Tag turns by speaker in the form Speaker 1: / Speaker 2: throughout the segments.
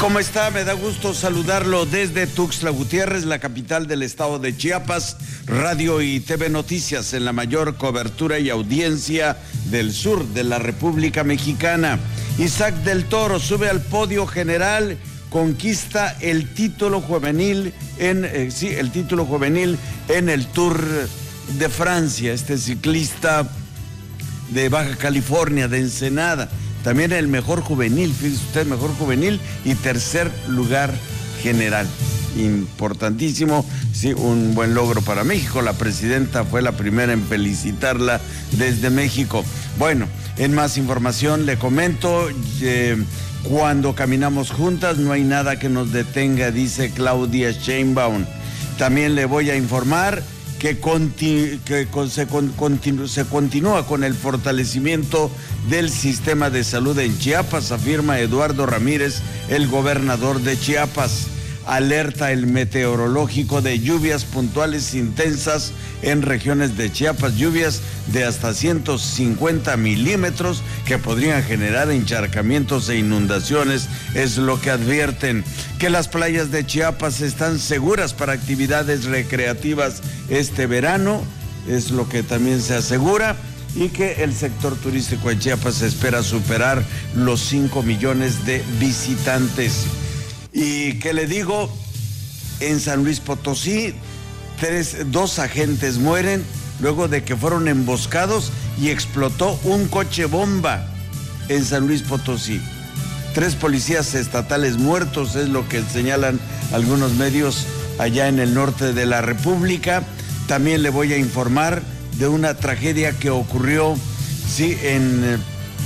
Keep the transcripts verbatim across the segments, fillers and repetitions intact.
Speaker 1: ¿Cómo está? Me da gusto saludarlo desde Tuxtla Gutiérrez, la capital del estado de Chiapas. Radio y T V Noticias en la mayor cobertura y audiencia del sur de la República Mexicana. Isaac del Toro sube al podio general, conquista el título juvenil en eh, sí, el título juvenil en el Tour de Francia. Este ciclista de Baja California, de Ensenada. También el mejor juvenil, fíjese usted, mejor juvenil y tercer lugar general. Importantísimo, sí, un buen logro para México. La presidenta fue la primera en felicitarla desde México. Bueno, en más información le comento, eh, cuando caminamos juntas no hay nada que nos detenga, dice Claudia Sheinbaum. También le voy a informar que, continu, que con, se, con, continu, se continúa con el fortalecimiento del sistema de salud en Chiapas, afirma Eduardo Ramírez, el gobernador de Chiapas. Alerta el meteorológico de lluvias puntuales intensas en regiones de Chiapas, lluvias de hasta ciento cincuenta milímetros que podrían generar encharcamientos e inundaciones, es lo que advierten. Que las playas de Chiapas están seguras para actividades recreativas este verano, es lo que también se asegura, y que el sector turístico en Chiapas espera superar los cinco millones de visitantes. Y que le digo, en San Luis Potosí, tres, dos agentes mueren luego de que fueron emboscados y explotó un coche bomba en San Luis Potosí. Tres policías estatales muertos, es lo que señalan algunos medios allá en el norte de la República. También le voy a informar de una tragedia que ocurrió, sí, en,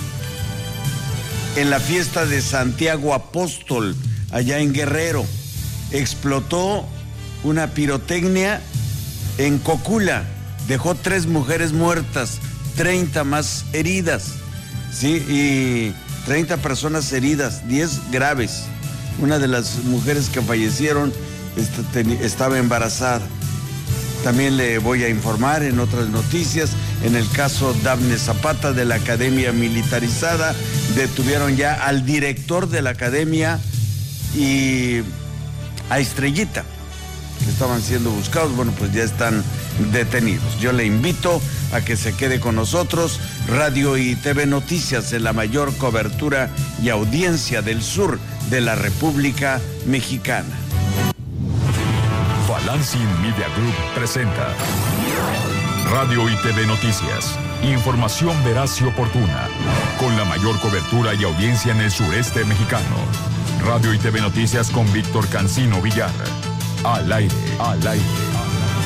Speaker 1: en la fiesta de Santiago Apóstol, allá en Guerrero. Explotó una pirotecnia en Cocula, dejó tres mujeres muertas, treinta más heridas, sí, y treinta personas heridas, diez graves. Una de las mujeres que fallecieron estaba embarazada. También le voy a informar en otras noticias, en el caso Dafne Zapata de la Academia Militarizada, detuvieron ya al director de la academia y a Estrellita, que estaban siendo buscados. Bueno, pues ya están detenidos. Yo le invito a que se quede con nosotros. Radio y T V Noticias en la mayor cobertura y audiencia del sur de la República Mexicana.
Speaker 2: Balancing Media Group presenta Radio y T V Noticias. Información veraz y oportuna, con la mayor cobertura y audiencia en el sureste mexicano. Radio y T V Noticias con Víctor Cancino Villar. Al aire, al aire.